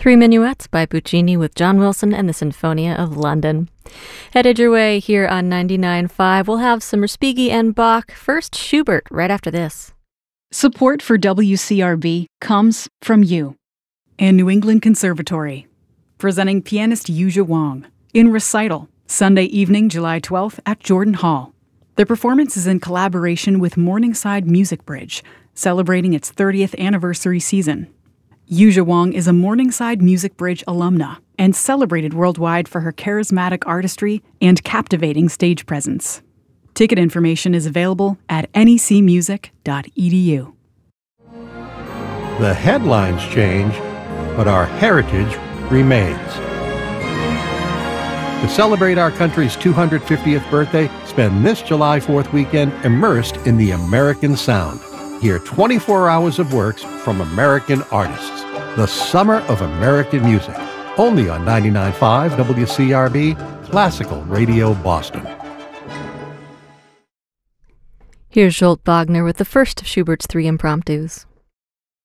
Three Minuets by Puccini with John Wilson and the Sinfonia of London. Headed your way here on 99.5. We'll have some Respighi and Bach. First, Schubert, right after this. Support for WCRB comes from you and New England Conservatory, presenting pianist Yuzha Wang in recital Sunday evening, July 12th at Jordan Hall. Their performance is in collaboration with Morningside Music Bridge, celebrating its 30th anniversary season. Yuzha Wang is a Morningside Music Bridge alumna and celebrated worldwide for her charismatic artistry and captivating stage presence. Ticket information is available at necmusic.edu. The headlines change, but our heritage remains. To celebrate our country's 250th birthday, spend this July 4th weekend immersed in the American sound. Hear 24 hours of works from American artists. The Summer of American Music. Only on 99.5 WCRB, Classical Radio Boston. Here's Zsolt Wagner with the first of Schubert's three impromptus.